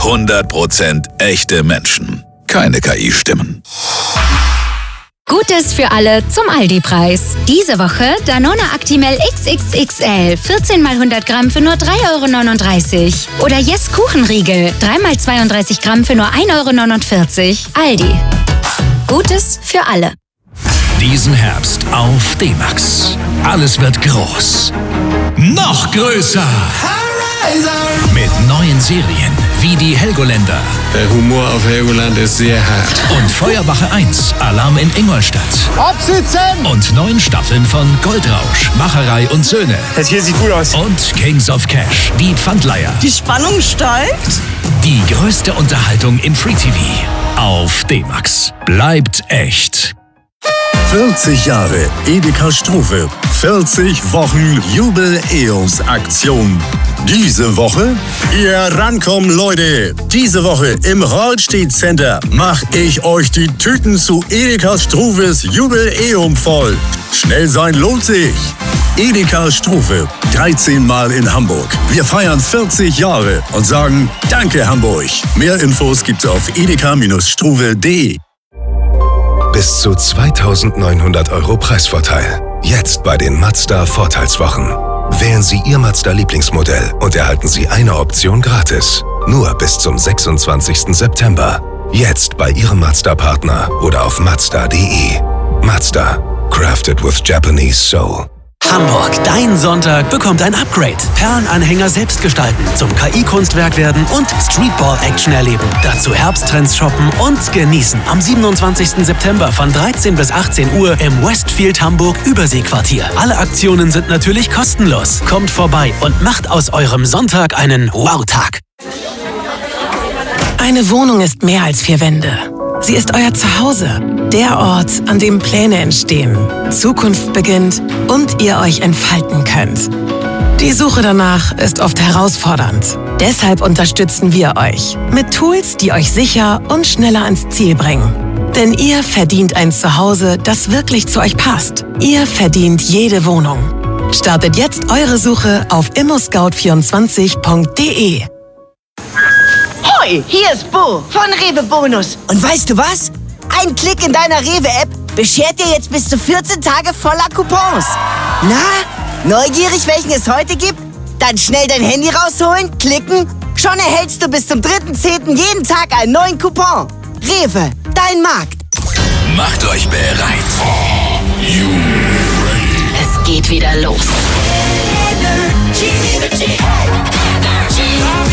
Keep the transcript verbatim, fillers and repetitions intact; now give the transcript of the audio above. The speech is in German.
hundert Prozent echte Menschen. Keine K I-Stimmen. Gutes für alle zum Aldi-Preis. Diese Woche Danone Actimel X X X L vierzehn mal hundert Gramm für nur drei Euro neununddreißig. Oder Yes Kuchenriegel drei mal zweiunddreißig Gramm für nur ein Euro neunundvierzig. Aldi. Gutes für alle. Diesen Herbst auf D-Max. Alles wird groß. Noch größer. Mit neuen Serien wie die Helgoländer. Der Humor auf Helgoland ist sehr hart. Und Feuerwache eins, Alarm in Ingolstadt. Absitzen! Und neun Staffeln von Goldrausch, Macherei und Söhne. Das hier sieht gut aus. Und Kings of Cash, die Pfandleiher. Die Spannung steigt. Die größte Unterhaltung im Free-T V. Auf D-Max. Bleibt echt. vierzig Jahre Edeka Struve. vierzig Wochen Jubiläumsaktion. Diese Woche, ihr rankommen Leute. Diese Woche im Rahlstedt Center mach ich euch die Tüten zu Edeka Struves Jubiläum voll. Schnell sein lohnt sich. Edeka Struve, dreizehn Mal in Hamburg. Wir feiern vierzig Jahre und sagen Danke Hamburg. Mehr Infos gibt's auf edeka Struve punkt de. Bis zu zweitausendneunhundert Euro Preisvorteil. Jetzt bei den Mazda Vorteilswochen. Wählen Sie Ihr Mazda-Lieblingsmodell und erhalten Sie eine Option gratis. Nur bis zum sechsundzwanzigsten September. Jetzt bei Ihrem Mazda-Partner oder auf mazda punkt de. Mazda. Crafted with Japanese Soul. Hamburg, dein Sonntag bekommt ein Upgrade. Perlenanhänger selbst gestalten, zum K I-Kunstwerk werden und Streetball-Action erleben. Dazu Herbsttrends shoppen und genießen. Am siebenundzwanzigsten September von dreizehn bis achtzehn Uhr im Westfield Hamburg Überseequartier. Alle Aktionen sind natürlich kostenlos. Kommt vorbei und macht aus eurem Sonntag einen Wow-Tag. Eine Wohnung ist mehr als vier Wände. Sie ist euer Zuhause, der Ort, an dem Pläne entstehen, Zukunft beginnt und ihr euch entfalten könnt. Die Suche danach ist oft herausfordernd. Deshalb unterstützen wir euch mit Tools, die euch sicher und schneller ans Ziel bringen. Denn ihr verdient ein Zuhause, das wirklich zu euch passt. Ihr verdient jede Wohnung. Startet jetzt eure Suche auf immo scout vierundzwanzig punkt de. Hoi, hier ist Bo von Rewe Bonus. Und weißt du was? Ein Klick in deiner Rewe-App beschert dir jetzt bis zu vierzehn Tage voller Coupons. Na, neugierig, welchen es heute gibt? Dann schnell dein Handy rausholen, klicken. Schon erhältst du bis zum dritten zehnten jeden Tag einen neuen Coupon. Rewe, dein Markt. Macht euch bereit. Es geht wieder los. Energy, energy, energy.